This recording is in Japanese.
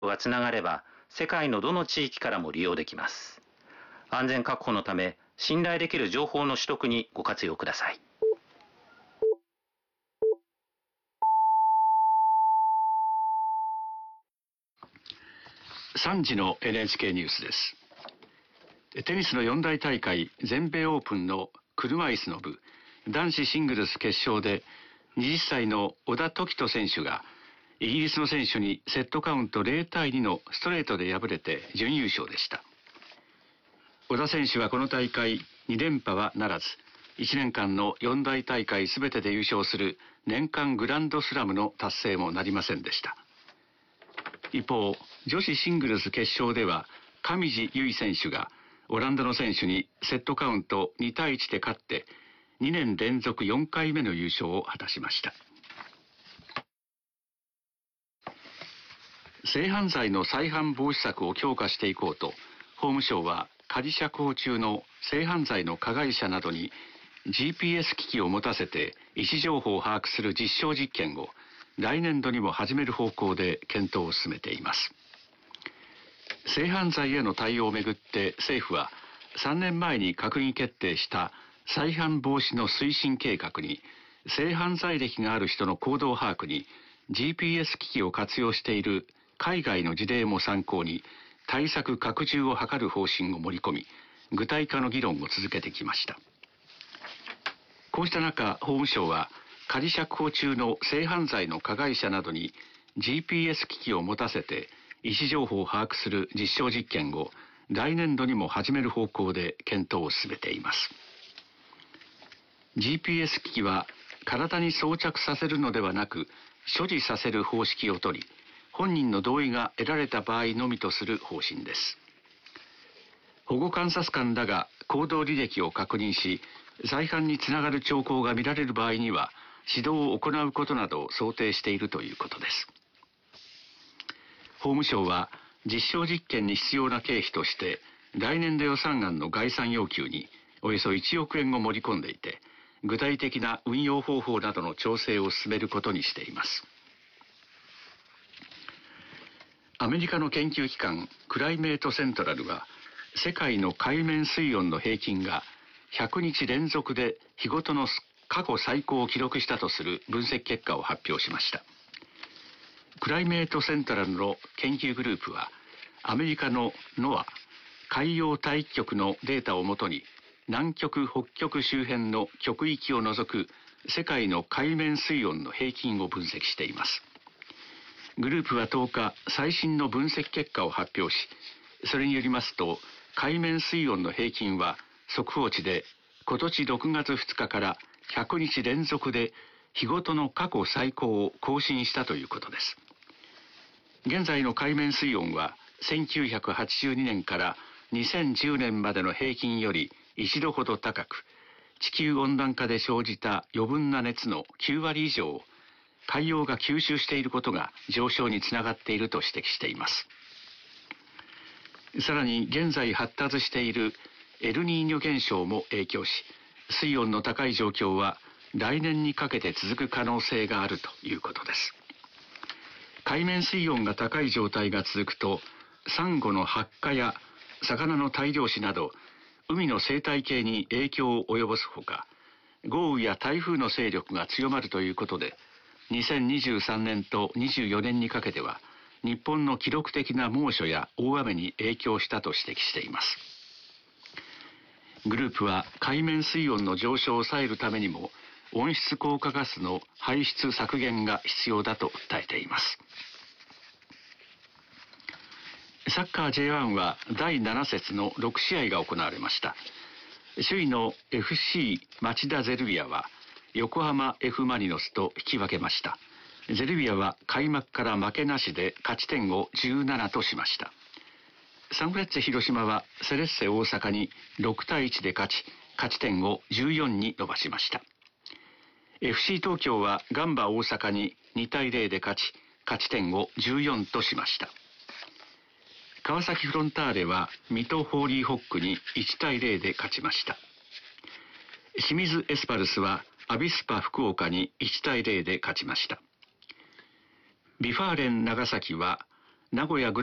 がつながれば、世界のどの地域からも利用できます。安全確保のため、信頼できる情報の取得にご活用ください。 3時の NHK ニュースです。テニスの四大大会全米オープンの車椅子の部男子シングルス決勝で20歳の小田凱人選手がイギリスの選手にセットカウント0対2のストレートで敗れて準優勝でした。小田選手はこの大会2連覇はならず、1年間の四大大会すべてで優勝する年間グランドスラムの達成もなりませんでした。一方、女子シングルス決勝では上地結衣選手がオランダの選手にセットカウント2対1で勝って2年連続4回目の優勝を果たしました。性犯罪の再犯防止策を強化していこうと、法務省は仮釈放中の性犯罪の加害者などに GPS 機器を持たせて位置情報を把握する実証実験を来年度にも始める方向で検討を進めています。性犯罪への対応をめぐって政府は3年前に閣議決定した再犯防止の推進計画に性犯罪歴がある人の行動把握に GPS 機器を活用している海外の事例も参考に対策拡充を図る方針を盛り込み、具体化の議論を続けてきました。こうした中、法務省は仮釈放中の性犯罪の加害者などに GPS 機器を持たせて位置情報を把握する実証実験を来年度にも始める方向で検討を進めています。GPS 機器は体に装着させるのではなく所持させる方式をとり、本人の同意が得られた場合のみとする方針です。保護観察官らが行動履歴を確認し、再犯につながる兆候が見られる場合には指導を行うことなどを想定しているということです。法務省は実証実験に必要な経費として来年度予算案の概算要求におよそ1億円を盛り込んでいて、具体的な運用方法などの調整を進めることにしています。アメリカの研究機関クライメートセントラルは世界の海面水温の平均が100日連続で日ごとの過去最高を記録したとする分析結果を発表しました。クライメートセントラルの研究グループはアメリカの NOAA 海洋大気局のデータをもとに南極北極周辺の極域を除く世界の海面水温の平均を分析しています。グループは10日最新の分析結果を発表し、それによりますと海面水温の平均は速報値で今年6月2日から100日連続で日ごとの過去最高を更新したということです。現在の海面水温は1982年から2010年までの平均より1度ほど高く、地球温暖化で生じた余分な熱の9割以上を海洋が吸収していることが上昇につながっていると指摘しています。さらに現在発達しているエルニーニョ現象も影響し、水温の高い状況は来年にかけて続く可能性があるということです。海面水温が高い状態が続くと、サンゴの白化や魚の大量死など海の生態系に影響を及ぼすほか、豪雨や台風の勢力が強まるということで、2023年と24年にかけては日本の記録的な猛暑や大雨に影響したと指摘しています。グループは海面水温の上昇を抑えるためにも温室効果ガスの排出削減が必要だと訴えています。サッカー J1 は第7節の6試合が行われました。首位の FC 町田ゼルビアは横浜 F マリノスと引き分けました。ゼルビアは開幕から負けなしで勝ち点を17としました。サンフレッチェ広島はセレッセ大阪に6対1で勝ち、勝ち点を14に伸ばしました。FC 東京はガンバ大阪に2対0で勝ち、勝ち点を14としました。川崎フロンターレは水戸ホーリーホックに1対0で勝ちました。清水エスパルスはアビスパ福岡に1対0で勝ちました。ビファーレン長崎は名古屋